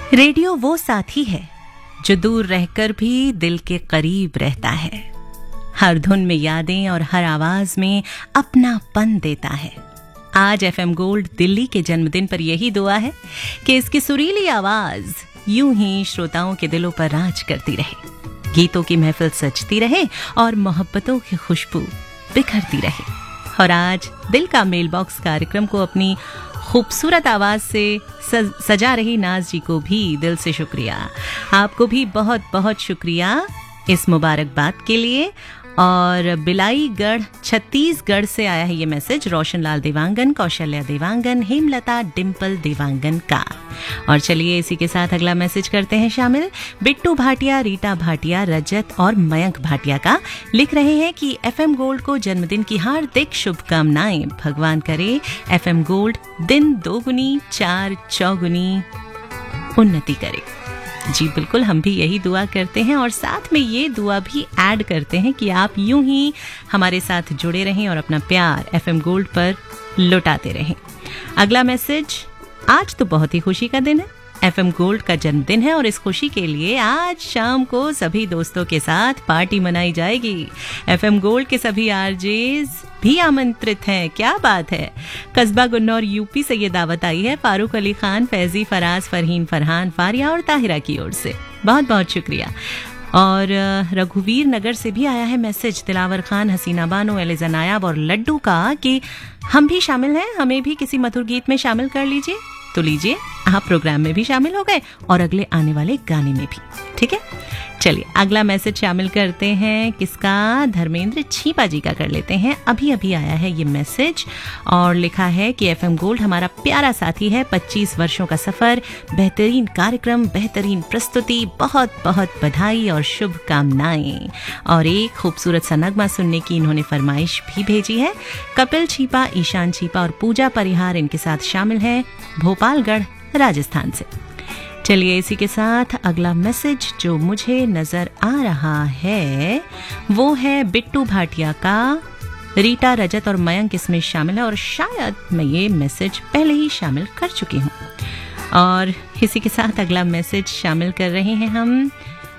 Radio वो साथी है जो दूर रहकर भी दिल के करीब रहता है, हर धुन में यादें और हर आवाज में अपनापन देता है। आज एफएम गोल्ड दिल्ली के जन्मदिन पर यही दुआ है कि इसकी सुरीली आवाज यूं ही श्रोताओं के दिलों पर राज करती रहे, गीतों की महफिल सजती रहे और मोहब्बतों की खुशबू बिखरती रहे। और आज दिल का मेल बॉक्स कार्यक्रम को अपनी खूबसूरत आवाज से सजा रही नाज जी को भी दिल से शुक्रिया। आपको भी बहुत बहुत शुक्रिया इस मुबारकबाद के लिए। और बिलाईगढ़ छत्तीसगढ़ से आया है ये मैसेज रोशनलाल देवांगन, कौशल्या देवांगन, हेमलता डिम्पल देवांगन का। और चलिए इसी के साथ अगला मैसेज करते हैं शामिल बिट्टू भाटिया, रीटा भाटिया, रजत और मयंक भाटिया का। लिख रहे हैं कि एफएम गोल्ड को जन्मदिन की हार्दिक शुभकामनाएं। भगवान करे एफएम गोल्ड दिन दोगुनी चार चौगुनी उन्नति करे। जी बिल्कुल, हम भी यही दुआ करते हैं और साथ में ये दुआ भी ऐड करते हैं कि आप यूं ही हमारे साथ जुड़े रहें और अपना प्यार एफएम गोल्ड पर लुटाते रहें। अगला मैसेज, आज तो बहुत ही खुशी का दिन है, एफएम गोल्ड का जन्मदिन है और इस खुशी के लिए आज शाम को सभी दोस्तों के साथ पार्टी मनाई जाएगी। एफएम गोल्ड के सभी आरजेज भी आमंत्रित हैं। क्या बात है। कस्बा गुन्नौर यूपी से ये दावत आई है फारूक अली खान, फैजी, फराज, फरहीन, फरहान, फारिया और ताहिरा की ओर से। बहुत बहुत शुक्रिया। और रघुवीर नगर से भी आया है मैसेज दिलावर खान, हसीना बानो, एलिजा नायाब और लड्डू का कि हम भी शामिल हैं, हमें भी किसी मधुर गीत में शामिल कर लीजिए। तो लीजिए, आप प्रोग्राम में भी शामिल हो गए और अगले आने वाले गाने में भी। ठीक है, चलिए अगला मैसेज शामिल करते हैं। किसका? धर्मेंद्र छीपा जी का कर लेते हैं। अभी अभी आया है ये मैसेज और लिखा है कि एफएम गोल्ड हमारा प्यारा साथी है, 25 वर्षों का सफर, बेहतरीन कार्यक्रम, बेहतरीन प्रस्तुति, बहुत बहुत बधाई और शुभकामनाएं। और एक खूबसूरत सा नगमा सुनने की इन्होंने फरमाइश भी भेजी है। कपिल छीपा, ईशान छीपा और पूजा परिहार इनके साथ शामिल है, भोपालगढ़ राजस्थान से। चलिए इसी के साथ अगला मैसेज जो मुझे नजर आ रहा है वो है बिट्टू भाटिया का। रीटा, रजत और मयंक इसमें शामिल है और शायद मैं ये मैसेज पहले ही शामिल कर चुकी हूँ। और इसी के साथ अगला मैसेज शामिल कर रहे हैं हम।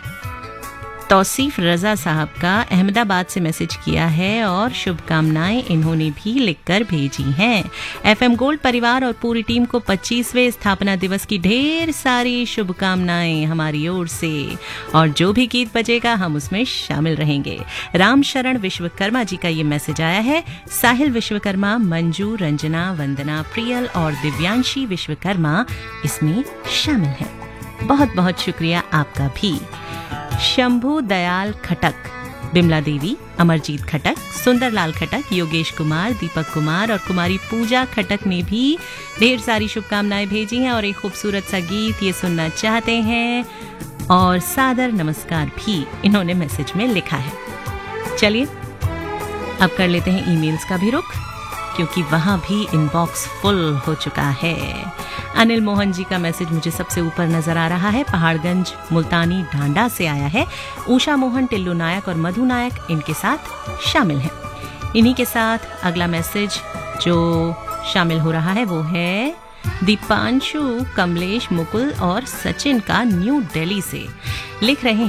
तौसीफ रजा साहब का अहमदाबाद से मैसेज किया है और शुभकामनाएं इन्होंने भी लिखकर भेजी हैं। एफएम गोल्ड परिवार और पूरी टीम को 25वें स्थापना दिवस की ढेर सारी शुभकामनाएं हमारी ओर से। और जो भी गीत बजेगा हम उसमें शामिल रहेंगे। राम शरण विश्वकर्मा जी का ये मैसेज आया है। साहिल विश्वकर्मा, मंजू, रंजना, वंदना, प्रियल और दिव्यांशी विश्वकर्मा इसमें शामिल हैं। बहुत बहुत शुक्रिया आपका भी। शंभू दयाल खटक, बिमला देवी, अमरजीत खटक, सुंदरलाल खटक, योगेश कुमार, दीपक कुमार और कुमारी पूजा खटक ने भी ढेर सारी शुभकामनाएं भेजी हैं और एक खूबसूरत सा गीत ये सुनना चाहते हैं और सादर नमस्कार भी इन्होंने मैसेज में लिखा है। चलिए अब कर लेते हैं ईमेल्स का भी रुख, क्योंकि वहां भी इनबॉक्स फुल हो चुका है। अनिल मोहन जी का मैसेज मुझे सबसे ऊपर नजर आ रहा है, पहाड़गंज मुल्तानी ढांडा से आया है। उषा मोहन, टिल्लू नायक और मधु नायक इनके साथ शामिल हैं। इन्हीं के साथ अगला मैसेज जो शामिल हो रहा है वो है दीपांशु, कमलेश, मुकुल और सचिन का न्यू दिल्ली से। लिख रहे हैं